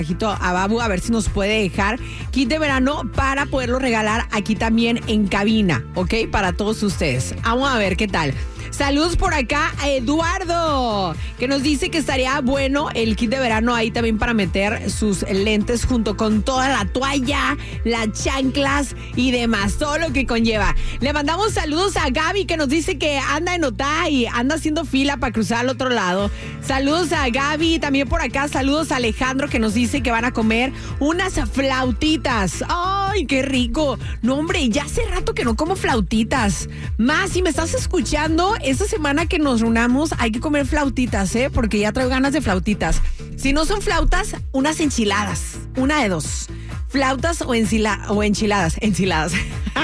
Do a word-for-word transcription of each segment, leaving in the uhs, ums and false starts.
A Babu a ver si nos puede dejar kit de verano para poderlo regalar aquí también en cabina, ¿ok? Para todos ustedes. Vamos a ver qué tal. Saludos por acá a Eduardo, que nos dice que estaría bueno el kit de verano ahí también para meter sus lentes junto con toda la toalla, las chanclas y demás, todo lo que conlleva. Le mandamos saludos a Gaby, que nos dice que anda en Otá y anda haciendo fila para cruzar al otro lado. Saludos a Gaby, también por acá saludos a Alejandro, que nos dice que van a comer unas flautitas. ¡Ay, qué rico! No, hombre, ya hace rato que no como flautitas. Más, si me estás escuchando, esta semana que nos reunamos hay que comer flautitas, ¿eh? Porque ya traigo ganas de flautitas. Si no son flautas, unas enchiladas. Una de dos. Flautas o, encila- o enchiladas. Enchiladas.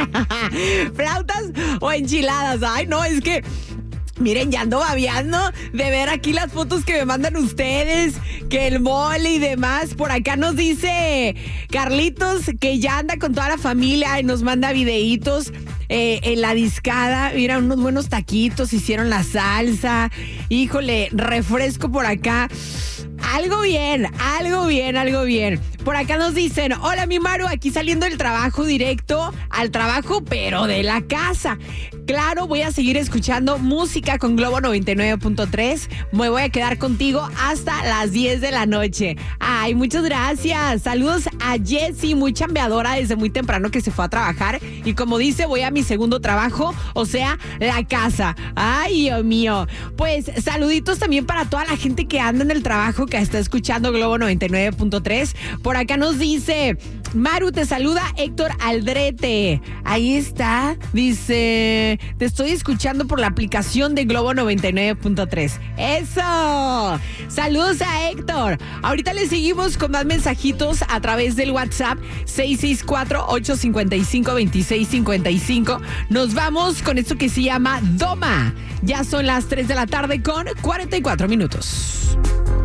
Flautas o enchiladas. Ay, no, es que... Miren, ya ando babeando de ver aquí las fotos que me mandan ustedes, que el mole y demás. Por acá nos dice Carlitos que ya anda con toda la familia y nos manda videitos eh, en la discada. Mira, unos buenos taquitos, hicieron la salsa. Híjole, refresco por acá. Algo bien, algo bien, algo bien. Por acá nos dicen, hola mi Maru, aquí saliendo del trabajo directo al trabajo, pero de la casa. Claro, voy a seguir escuchando música con Globo noventa y nueve punto tres. Me voy a quedar contigo hasta las diez de la noche. Ay, muchas gracias. Saludos a Jessie, muy chambeadora desde muy temprano que se fue a trabajar. Y como dice, voy a mi segundo trabajo, o sea, la casa. Ay, Dios mío. Pues saluditos también para toda la gente que anda en el trabajo, que está escuchando Globo noventa y nueve punto tres. Por acá nos dice, Maru, te saluda Héctor Aldrete. Ahí está, dice, te estoy escuchando por la aplicación de Globo noventa y nueve punto tres. ¡Eso! Saludos a Héctor. Ahorita le seguimos con más mensajitos a través del WhatsApp seis seis cuatro, ocho cinco cinco, dos seis cinco cinco. Nos vamos con esto que se llama Doma. Ya son las tres de la tarde con cuarenta y cuatro minutos.